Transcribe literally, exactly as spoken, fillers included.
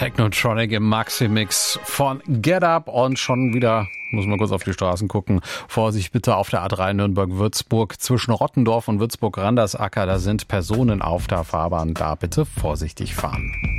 Technotronic im Maxi-Mix von Get Up und schon wieder, muss man kurz auf die Straßen gucken. Vorsicht bitte auf der A drei Nürnberg-Würzburg zwischen Rottendorf und Würzburg-Randersacker. Da sind Personen auf der Fahrbahn. Da bitte vorsichtig fahren.